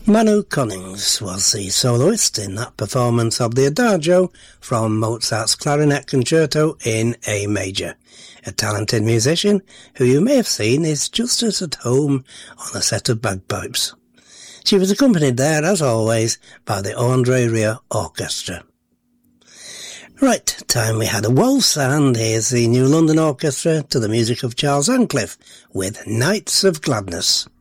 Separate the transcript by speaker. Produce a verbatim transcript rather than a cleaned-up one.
Speaker 1: Manu Cunnings was the soloist in that performance of the Adagio from Mozart's Clarinet Concerto in A Major, a talented musician who you may have seen is just as at home on a set of bagpipes. She was accompanied there, as always, by the André Rieu Orchestra. Right, time we had a waltz, and here's the New London Orchestra to the music of Charles Ancliffe with Nights of Gladness.